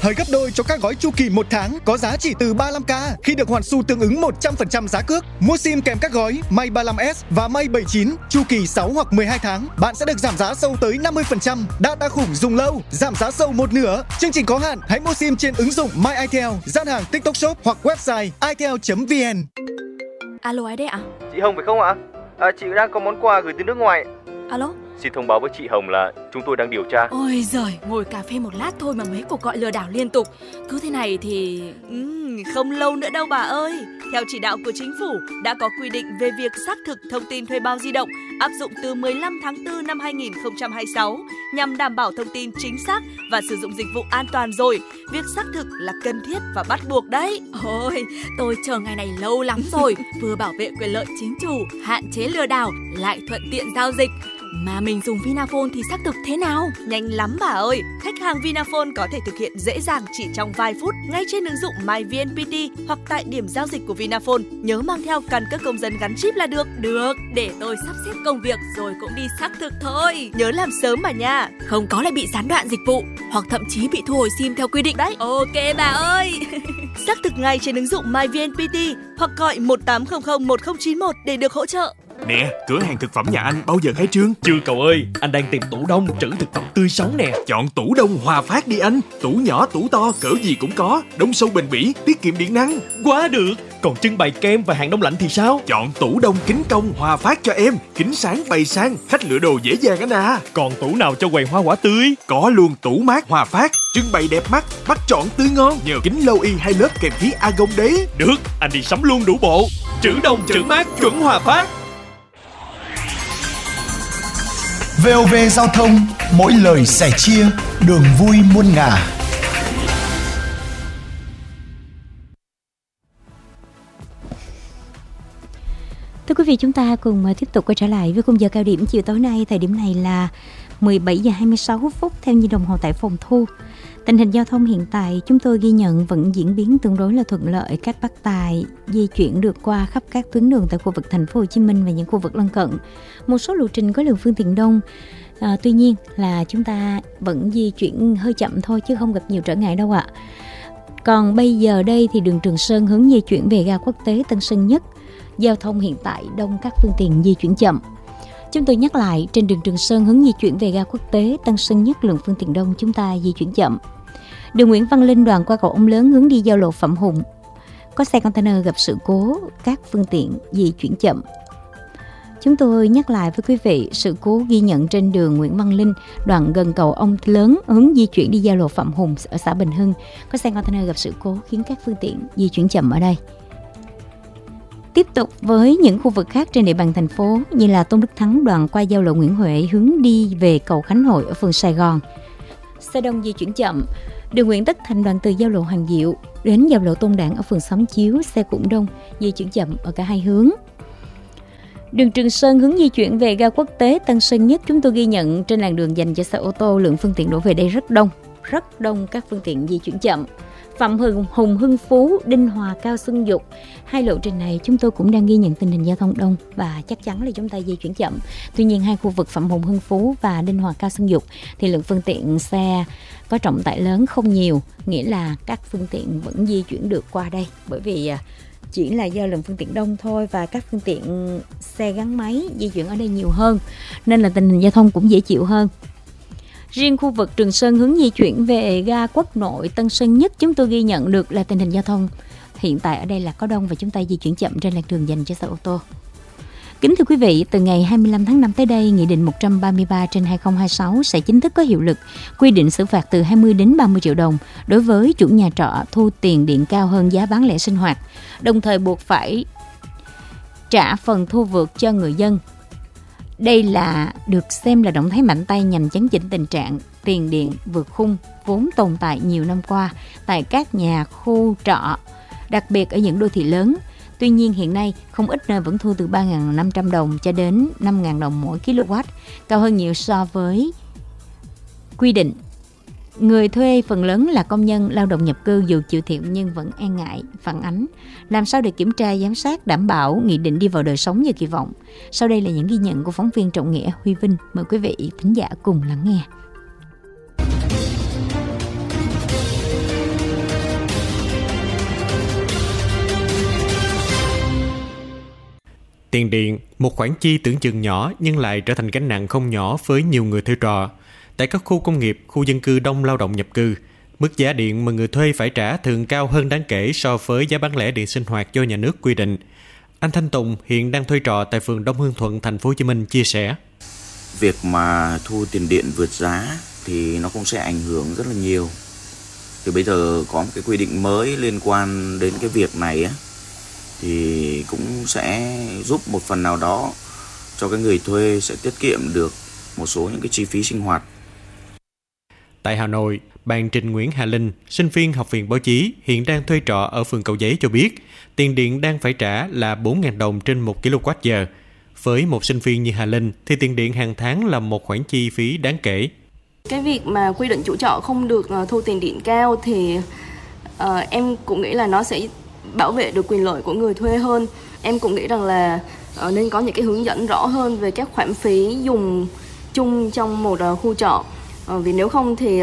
hời gấp đôi cho các gói chu kỳ 1 tháng có giá chỉ từ 35k khi được hoàn xu tương ứng 100% giá cước. Mua sim kèm các gói May 35S và May 79 chu kỳ 6 hoặc 12 tháng, bạn sẽ được giảm giá sâu tới 50%. Data khủng dùng lâu, giảm giá sâu một nửa. Chương trình có hạn, hãy mua sim trên ứng dụng My Itel, gian hàng TikTok Shop hoặc website itel.vn. Alo, ai đấy ạ? Chị Hồng phải không ạ? Chị đang có món quà gửi từ nước ngoài. Alo? Xin thông báo với chị Hồng là chúng tôi đang điều tra. Ôi giời, ngồi cà phê một lát thôi mà mấy cuộc gọi lừa đảo liên tục. Cứ thế này thì không lâu nữa đâu bà ơi. Theo chỉ đạo của chính phủ đã có quy định về việc xác thực thông tin thuê bao di động áp dụng từ 15 tháng 4 năm 2026 nhằm đảm bảo thông tin chính xác và sử dụng dịch vụ an toàn rồi. Việc xác thực là cần thiết và bắt buộc đấy. Ôi, tôi chờ ngày này lâu lắm rồi. Vừa bảo vệ quyền lợi chính chủ, hạn chế lừa đảo, lại thuận tiện giao dịch. Mà mình dùng Vinaphone thì xác thực thế nào? Nhanh lắm bà ơi! Khách hàng Vinaphone có thể thực hiện dễ dàng chỉ trong vài phút ngay trên ứng dụng MyVNPT hoặc tại điểm giao dịch của Vinaphone. Nhớ mang theo căn cước công dân gắn chip là được. Được, để tôi sắp xếp công việc rồi cũng đi xác thực thôi. Nhớ làm sớm mà nha. Không có lại bị gián đoạn dịch vụ hoặc thậm chí bị thu hồi sim theo quy định đấy. Ok bà ơi! Xác thực ngay trên ứng dụng MyVNPT hoặc gọi 1800 1091 để được hỗ trợ. Nè, cửa hàng thực phẩm nhà anh bao giờ khai trương? Chưa cậu ơi, anh đang tìm tủ đông trữ thực phẩm tươi sống nè. Chọn tủ đông Hòa Phát đi anh. Tủ nhỏ, tủ to, cỡ gì cũng có. Đông sâu bền bỉ, tiết kiệm điện năng. Quá được. Còn trưng bày kem và hàng đông lạnh thì sao? Chọn tủ đông kính công Hòa Phát cho em. Kính sáng bày sang, khách lựa đồ dễ dàng anh à. Còn tủ nào cho quầy hoa quả tươi? Có luôn tủ mát Hòa Phát. Trưng bày đẹp mắt, bắt chọn tươi ngon. Nhờ kính lâu y 2 lớp kèm khí argon đấy. Được, anh đi sắm luôn đủ bộ. Trữ đông trữ mát chuẩn Hòa Phát. VOV Giao thông, mỗi lời sẻ chia, đường vui muôn ngả. Thưa quý vị, chúng ta cùng tiếp tục quay trở lại với khung giờ cao điểm chiều tối nay. Thời điểm này là 17 giờ 26 phút theo như đồng hồ tại phòng thu. Tình hình giao thông hiện tại chúng tôi ghi nhận vẫn diễn biến tương đối là thuận lợi. Các bác tài di chuyển được qua khắp các tuyến đường tại khu vực thành phố Hồ Chí Minh và những khu vực lân cận. Một số lộ trình có lượng phương tiện đông. Tuy nhiên là chúng ta vẫn di chuyển hơi chậm thôi chứ không gặp nhiều trở ngại đâu ạ. Còn bây giờ đây thì đường Trường Sơn hướng di chuyển về ga quốc tế Tân Sơn Nhất. Giao thông hiện tại đông, các phương tiện di chuyển chậm. Chúng tôi nhắc lại, trên đường Trường Sơn hướng di chuyển về ga quốc tế Tân Sơn Nhất lượng phương tiện đông, chúng ta di chuyển chậm. Đường Nguyễn Văn Linh đoạn qua cầu Ông Lớn hướng đi giao lộ Phạm Hùng, có xe container gặp sự cố, các phương tiện di chuyển chậm. Chúng tôi nhắc lại với quý vị, sự cố ghi nhận trên đường Nguyễn Văn Linh đoạn gần cầu Ông Lớn hướng di chuyển đi giao lộ Phạm Hùng ở xã Bình Hưng, có xe container gặp sự cố khiến các phương tiện di chuyển chậm ở đây. Tiếp tục với những khu vực khác trên địa bàn thành phố như là Tôn Đức Thắng đoạn qua giao lộ Nguyễn Huệ hướng đi về cầu Khánh Hội ở phường Sài Gòn, xe đông di chuyển chậm. Đường Nguyễn Tất Thành đoạn từ giao lộ Hoàng Diệu đến giao lộ Tôn Đản ở phường Xóm Chiếu, xe cũng đông, di chuyển chậm ở cả hai hướng. Đường Trường Sơn hướng di chuyển về ga quốc tế Tân Sơn Nhất, chúng tôi ghi nhận trên làn đường dành cho xe ô tô lượng phương tiện đổ về đây rất đông, các phương tiện di chuyển chậm. Phạm Hùng Hưng Phú, Đinh Hòa Cao Xuân Dục, hai lộ trình này chúng tôi cũng đang ghi nhận tình hình giao thông đông và chắc chắn là chúng ta di chuyển chậm. Tuy nhiên hai khu vực Phạm Hùng Hưng Phú và Đinh Hòa Cao Xuân Dục thì lượng phương tiện xe có trọng tải lớn không nhiều, nghĩa là các phương tiện vẫn di chuyển được qua đây, bởi vì chỉ là do lượng phương tiện đông thôi và các phương tiện xe gắn máy di chuyển ở đây nhiều hơn nên là tình hình giao thông cũng dễ chịu hơn. Riêng khu vực Trường Sơn hướng di chuyển về ga Quốc Nội Tân Sơn Nhất, chúng tôi ghi nhận được là tình hình giao thông hiện tại ở đây là có đông và chúng ta di chuyển chậm trên làn đường dành cho xe ô tô. Kính thưa quý vị, từ ngày 25 tháng 5 tới đây, Nghị định 133/2026 sẽ chính thức có hiệu lực, quy định xử phạt từ 20 đến 30 triệu đồng đối với chủ nhà trọ thu tiền điện cao hơn giá bán lẻ sinh hoạt, đồng thời buộc phải trả phần thu vượt cho người dân. Đây là được xem là động thái mạnh tay nhằm chấn chỉnh tình trạng tiền điện vượt khung vốn tồn tại nhiều năm qua tại các nhà khu trọ, đặc biệt ở những đô thị lớn. Tuy nhiên hiện nay không ít nơi vẫn thu từ 3.500 đồng cho đến 5.000 đồng mỗi kW, cao hơn nhiều so với quy định. Người thuê phần lớn là công nhân lao động nhập cư, dù chịu thiệt nhưng vẫn e ngại phản ánh. Làm sao để kiểm tra giám sát đảm bảo nghị định đi vào đời sống như kỳ vọng? Sau đây là những ghi nhận của phóng viên Trọng Nghĩa, Huy Vinh. Mời quý vị thính giả cùng lắng nghe. Tiền điện, một khoản chi tưởng chừng nhỏ nhưng lại trở thành gánh nặng không nhỏ với nhiều người thuê trọ. Tại các khu công nghiệp, khu dân cư đông lao động nhập cư, mức giá điện mà người thuê phải trả thường cao hơn đáng kể so với giá bán lẻ điện sinh hoạt do nhà nước quy định. Anh Thanh Tùng hiện đang thuê trọ tại phường Đông Hương Thuận, thành phố Hồ Chí Minh chia sẻ: Việc mà thu tiền điện vượt giá thì nó cũng sẽ ảnh hưởng rất là nhiều. Thì bây giờ có một cái quy định mới liên quan đến cái việc này á, thì cũng sẽ giúp một phần nào đó cho cái người thuê sẽ tiết kiệm được một số những cái chi phí sinh hoạt. Tại Hà Nội, bạn Trịnh Nguyễn Hà Linh, sinh viên Học viện Báo chí hiện đang thuê trọ ở phường Cầu Giấy cho biết, tiền điện đang phải trả là 4.000 đồng trên 1 kWh. Với một sinh viên như Hà Linh thì tiền điện hàng tháng là một khoản chi phí đáng kể. Cái việc mà quy định chủ trọ không được thu tiền điện cao thì em cũng nghĩ là nó sẽ bảo vệ được quyền lợi của người thuê hơn. Em cũng nghĩ rằng là nên có những cái hướng dẫn rõ hơn về các khoản phí dùng chung trong một khu trọ. Vì nếu không thì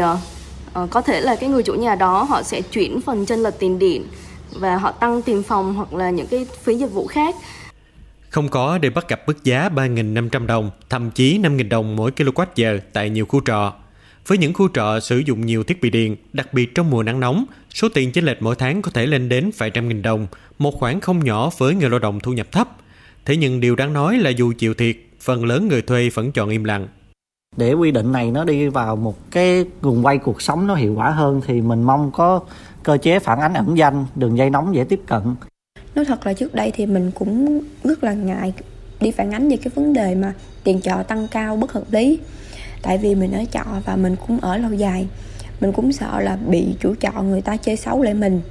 có thể là cái người chủ nhà đó họ sẽ chuyển phần chênh lệch tiền điện và họ tăng tiền phòng hoặc là những cái phí dịch vụ khác. Không có để bắt gặp mức giá 3.500 đồng, thậm chí 5.000 đồng mỗi kWh tại nhiều khu trọ. Với những khu trọ sử dụng nhiều thiết bị điện, đặc biệt trong mùa nắng nóng, số tiền chênh lệch mỗi tháng có thể lên đến vài trăm nghìn đồng, một khoản không nhỏ với người lao động thu nhập thấp. Thế nhưng điều đáng nói là dù chịu thiệt, phần lớn người thuê vẫn chọn im lặng. Để quy định này nó đi vào một cái guồng quay cuộc sống nó hiệu quả hơn thì mình mong có cơ chế phản ánh ẩn danh, đường dây nóng dễ tiếp cận. Nói thật là trước đây thì mình cũng rất là ngại đi phản ánh về cái vấn đề mà tiền trọ tăng cao bất hợp lý. Tại vì mình ở trọ và mình cũng ở lâu dài, mình cũng sợ là bị chủ trọ người ta chơi xấu lại mình.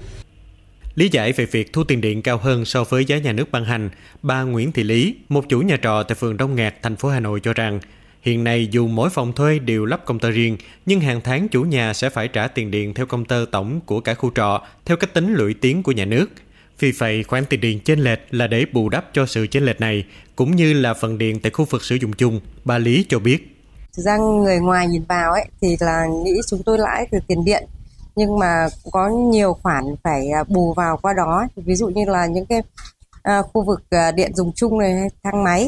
Lý giải về việc thu tiền điện cao hơn so với giá nhà nước ban hành, bà Nguyễn Thị Lý, một chủ nhà trọ tại phường Đông Ngạc, thành phố Hà Nội cho rằng, hiện nay dù mỗi phòng thuê đều lắp công tơ riêng, nhưng hàng tháng chủ nhà sẽ phải trả tiền điện theo công tơ tổng của cả khu trọ, theo cách tính lũy tiến của nhà nước. Vì vậy, khoản tiền điện chênh lệch là để bù đắp cho sự chênh lệch này, cũng như là phần điện tại khu vực sử dụng chung. Bà Lý cho biết. Thực ra người ngoài nhìn vào thì là nghĩ chúng tôi lãi từ tiền điện, nhưng mà có nhiều khoản phải bù vào qua đó. Ví dụ như là những cái khu vực điện dùng chung này, thang máy,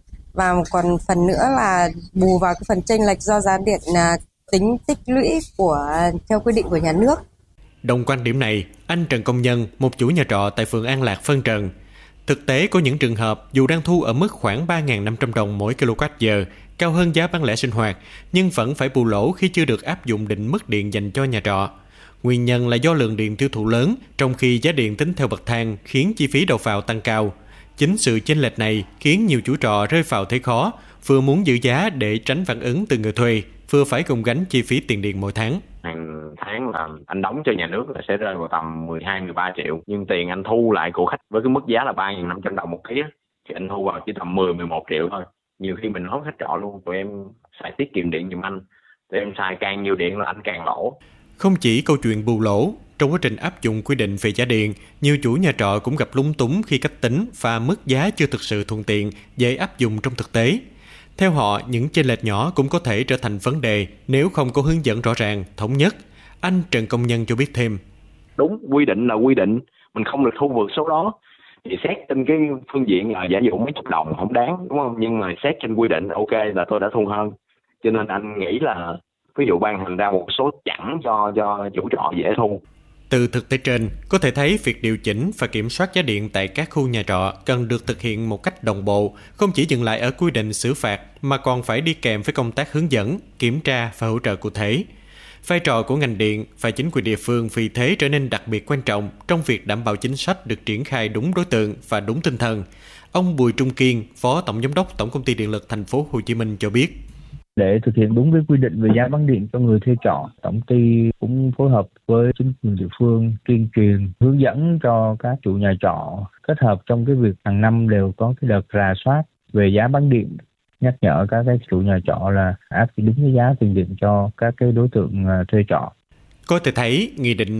và còn phần nữa là bù vào cái phần chênh lệch do giá điện tính tích lũy theo quy định của nhà nước. Đồng quan điểm này, anh Trần Công Nhân, một chủ nhà trọ tại phường An Lạc, phân trần. Thực tế có những trường hợp dù đang thu ở mức khoảng 3.500 đồng mỗi kWh, cao hơn giá bán lẻ sinh hoạt, nhưng vẫn phải bù lỗ khi chưa được áp dụng định mức điện dành cho nhà trọ. Nguyên nhân là do lượng điện tiêu thụ lớn, trong khi giá điện tính theo bậc thang khiến chi phí đầu vào tăng cao. Chính sự chênh lệch này khiến nhiều chủ trọ rơi vào thế khó, vừa muốn giữ giá để tránh phản ứng từ người thuê, vừa phải cùng gánh chi phí tiền điện mỗi tháng. Hàng tháng là anh đóng cho nhà nước là sẽ rơi vào tầm 12-13 triệu, nhưng tiền anh thu lại của khách với cái mức giá là 3.500 đồng một ký thì anh thu vào chỉ tầm 10-11 triệu thôi. Nhiều khi mình nói khách trọ luôn, tụi em xài tiết kiệm điện giùm anh, tụi em xài càng nhiều điện là anh càng lỗ. Không chỉ câu chuyện bù lỗ, trong quá trình áp dụng quy định về giá điện, nhiều chủ nhà trọ cũng gặp lúng túng khi cách tính và mức giá chưa thực sự thuận tiện, dễ áp dụng trong thực tế. Theo họ, những chênh lệch nhỏ cũng có thể trở thành vấn đề nếu không có hướng dẫn rõ ràng, thống nhất. Anh Trần Công Nhân cho biết thêm. Đúng, quy định là quy định, mình không được thu vượt số đó. Thì xét trên cái phương diện là giả dụ mấy chục đồng không đáng, đúng không? Nhưng mà xét trên quy định, ok là tôi đã thu hơn. Cho nên anh nghĩ là ví dụ ban hành ra một số chẵn cho chủ trọ dễ thu. Từ thực tế trên, có thể thấy việc điều chỉnh và kiểm soát giá điện tại các khu nhà trọ cần được thực hiện một cách đồng bộ, không chỉ dừng lại ở quy định xử phạt mà còn phải đi kèm với công tác hướng dẫn, kiểm tra và hỗ trợ cụ thể. Vai trò của ngành điện và chính quyền địa phương vì thế trở nên đặc biệt quan trọng trong việc đảm bảo chính sách được triển khai đúng đối tượng và đúng tinh thần. Ông Bùi Trung Kiên, Phó Tổng Giám đốc Tổng Công ty Điện lực Thành phố Hồ Chí Minh cho biết. Để thực hiện đúng cái quy định về giá bán điện cho người thuê trọ, tổng ty cũng phối hợp với chính quyền địa phương tuyên truyền, hướng dẫn cho các chủ nhà trọ, kết hợp trong cái việc hàng năm đều có cái đợt rà soát về giá bán điện, nhắc nhở các cái chủ nhà trọ là áp đúng cái giá tiền điện cho các cái đối tượng thuê trọ. Có thể thấy, Nghị định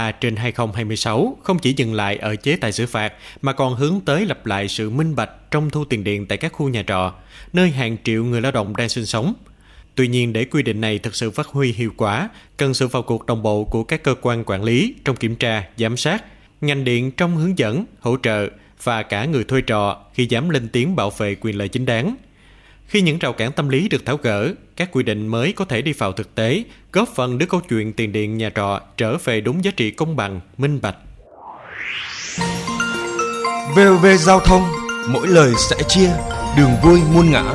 133/2026 không chỉ dừng lại ở chế tài xử phạt mà còn hướng tới lập lại sự minh bạch trong thu tiền điện tại các khu nhà trọ, nơi hàng triệu người lao động đang sinh sống. Tuy nhiên, để quy định này thực sự phát huy hiệu quả, cần sự vào cuộc đồng bộ của các cơ quan quản lý trong kiểm tra, giám sát, ngành điện trong hướng dẫn, hỗ trợ và cả người thuê trọ khi dám lên tiếng bảo vệ quyền lợi chính đáng. Khi những rào cản tâm lý được tháo gỡ, các quy định mới có thể đi vào thực tế, góp phần đưa câu chuyện tiền điện nhà trọ trở về đúng giá trị công bằng, minh bạch. VOV Giao thông, mỗi lời sẻ chia, đường vui muôn ngã.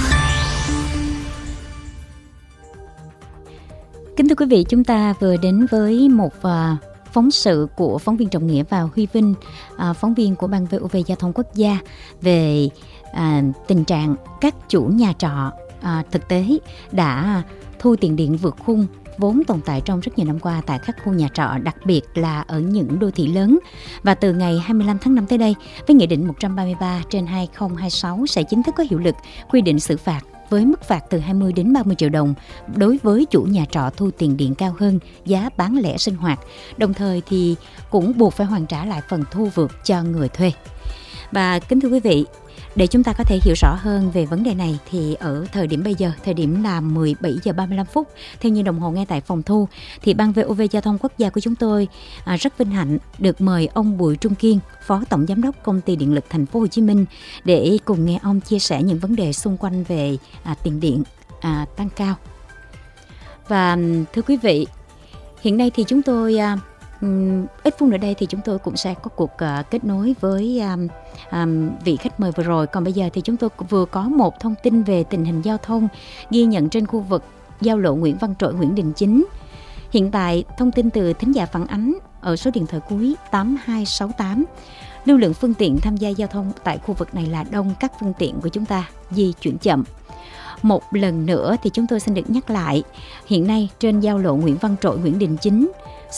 Kính thưa quý vị, chúng ta vừa đến với một phóng sự của phóng viên Trọng Nghĩa và Huy Vinh, phóng viên của Ban VOV Giao thông Quốc gia về tình trạng các chủ nhà trọ thực tế đã thu tiền điện vượt khung vốn tồn tại trong rất nhiều năm qua tại các khu nhà trọ, đặc biệt là ở những đô thị lớn. Và từ ngày 25 tháng 5 tới đây, với Nghị định 133/2026 sẽ chính thức có hiệu lực quy định xử phạt với mức phạt từ 20 đến 30 triệu đồng đối với chủ nhà trọ thu tiền điện cao hơn giá bán lẻ sinh hoạt, đồng thời thì cũng buộc phải hoàn trả lại phần thu vượt cho người thuê. Và kính thưa quý vị, để chúng ta có thể hiểu rõ hơn về vấn đề này thì ở thời điểm bây giờ, thời điểm là 17 giờ 35 phút theo như đồng hồ ngay tại phòng thu, thì Ban VOV Giao thông Quốc gia của chúng tôi rất vinh hạnh được mời ông Bùi Trung Kiên, Phó Tổng Giám đốc Công ty Điện lực Thành phố Hồ Chí Minh để cùng nghe ông chia sẻ những vấn đề xung quanh về tiền điện tăng cao. Và thưa quý vị, hiện nay thì chúng tôi ít phút nữa đây thì chúng tôi cũng sẽ có cuộc kết nối với vị khách mời vừa rồi. Còn bây giờ thì chúng tôi vừa có một thông tin về tình hình giao thông ghi nhận trên khu vực giao lộ Nguyễn Văn Trỗi, Nguyễn Đình Chinh. Hiện tại, thông tin từ thính giả phản ánh ở số điện thoại cuối 8268. Lưu lượng phương tiện tham gia giao thông tại khu vực này là đông, các phương tiện của chúng ta di chuyển chậm. Một lần nữa thì chúng tôi xin được nhắc lại, hiện nay trên giao lộ Nguyễn Văn Trỗi, Nguyễn Đình Chinh,